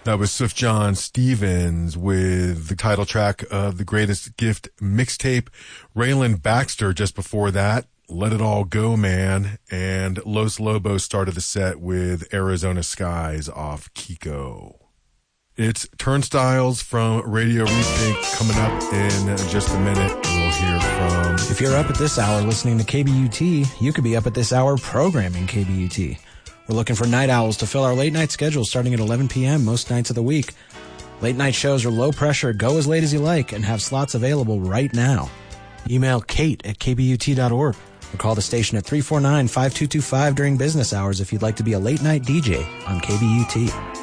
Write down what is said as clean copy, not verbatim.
That was Sufjan Stevens with the title track of The Greatest Gift mixtape. Raylan Baxter just before that, Let It All Go, Man. And Los Lobos started the set with Arizona Skies off Kiko. It's Turnstiles from Radio Rethink coming up in just a minute. We'll hear from... If you're up at this hour listening to KBUT, you could be up at this hour programming KBUT. We're looking for night owls to fill our late night schedule starting at 11 p.m. most nights of the week. Late night shows are low pressure, go as late as you like, and have slots available right now. Email Kate at kbut.org or call the station at 349-5225 during business hours if you'd like to be a late night DJ on KBUT.